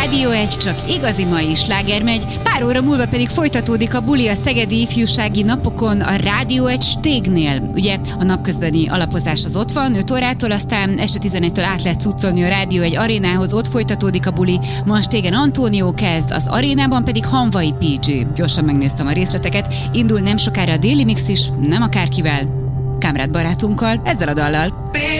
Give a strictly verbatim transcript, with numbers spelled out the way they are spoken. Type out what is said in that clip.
Rádió egy, csak igazi mai sláger megy, pár óra múlva pedig folytatódik a buli a szegedi ifjúsági napokon a Rádió egy Stégnél. Ugye a napközbeni alapozás az ott van, öt órától, aztán este tizenegytől át lehet cuccolni a Rádió egy arénához, ott folytatódik a buli. Ma a Stégen Antónió kezd, az arénában pedig Hanvai pé gé. Gyorsan megnéztem a részleteket, indul nem sokára a déli mix is, nem akárkivel, Kamrad barátunkkal, ezzel a dallal.